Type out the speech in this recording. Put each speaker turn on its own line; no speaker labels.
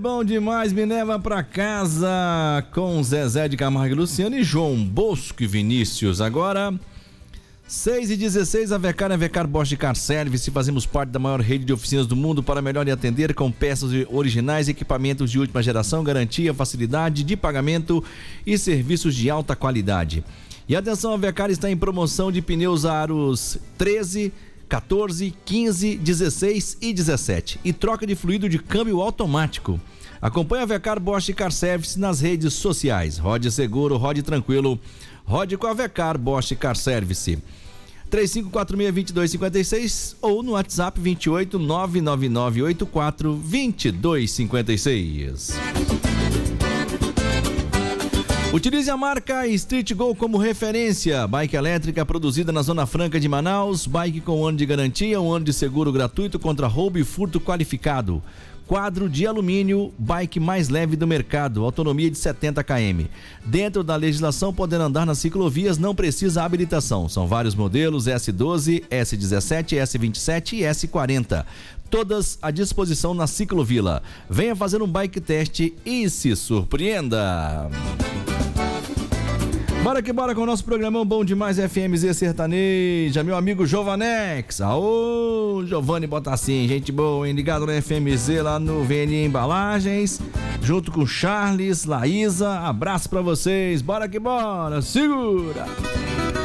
bom demais, me leva pra casa com Zezé de Camargo e Luciano e João Bosco e Vinícius. Agora, 6h16, a Vecar Bosch Car Service. Fazemos parte da maior rede de oficinas do mundo para melhor lhe atender com peças originais, equipamentos de última geração, garantia, facilidade de pagamento e serviços de alta qualidade. E atenção, a Vecar está em promoção de pneus aros 13, 14, 15, 16 e 17 e troca de fluido de câmbio automático. Acompanhe a Vecar Bosch Car Service nas redes sociais. Rode seguro, rode tranquilo, rode com a Vecar Bosch Car Service. 3546-2256 ou no WhatsApp 28 99984 2256. Utilize a marca Street Go como referência. Bike elétrica produzida na Zona Franca de Manaus. Bike com 1 ano de garantia, 1 ano de seguro gratuito contra roubo e furto qualificado. Quadro de alumínio, bike mais leve do mercado, autonomia de 70 km. Dentro da legislação, podendo andar nas ciclovias, não precisa habilitação. São vários modelos, S12, S17, S27 e S40. Todas à disposição na Ciclovila. Venha fazer um bike teste e se surpreenda. Bora que bora com o nosso programão bom demais, FMZ Sertaneja, meu amigo Giovanex. Aô, Giovanni Botassin, gente boa, hein? Ligado no FMZ lá no VN Embalagens, junto com Charles, Laísa, abraço pra vocês, bora que bora, segura!